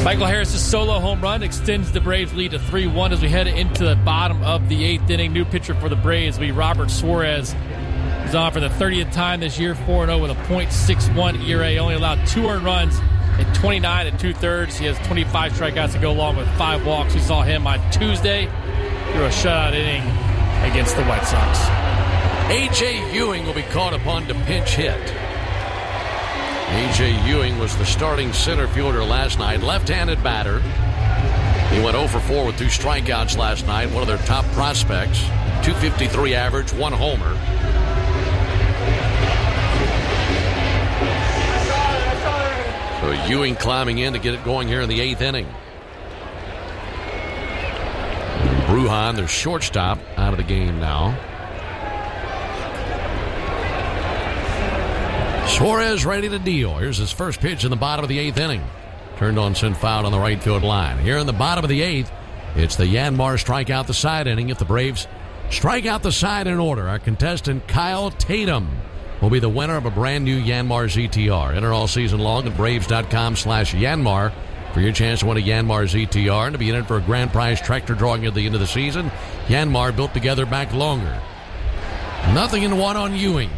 Michael Harris's solo home run extends the Braves' lead to 3-1 as we head into the bottom of the 8th inning. New pitcher for the Braves will be Robert Suarez. He's on for the 30th time this year, 4-0 with a .61 ERA. Only allowed 2 earned runs in 29 2/3. He has 25 strikeouts to go along with 5 walks. We saw him on Tuesday through a shutout inning against the White Sox. A.J. Ewing will be called upon to pinch hit. A.J. Ewing was the starting center fielder last night, left-handed batter. He went 0 for 4 with 2 strikeouts last night, one of their top prospects. .253 average, 1 homer. So Ewing climbing in to get it going here in the 8th inning. Brujan, their shortstop, out of the game now. Suarez ready to deal. Here's his first pitch in the bottom of the 8th inning. Turned on, sent foul on the right field line. Here in the bottom of the 8th, it's the Yanmar strikeout the side inning. If the Braves strike out the side in order, our contestant Kyle Tatum will be the winner of a brand new Yanmar ZTR. Enter all season long at Braves.com/Yanmar for your chance to win a Yanmar ZTR and to be entered for a grand prize tractor drawing at the end of the season. Yanmar, built together, back longer. 0-1 on Ewing.